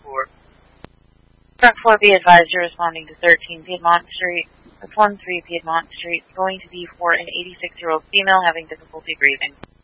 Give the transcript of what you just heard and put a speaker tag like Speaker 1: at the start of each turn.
Speaker 1: Truck 4, be advised you're responding to 13 Piedmont Street. That's 13 Piedmont Street, going to be for an 86-year-old female having difficulty breathing.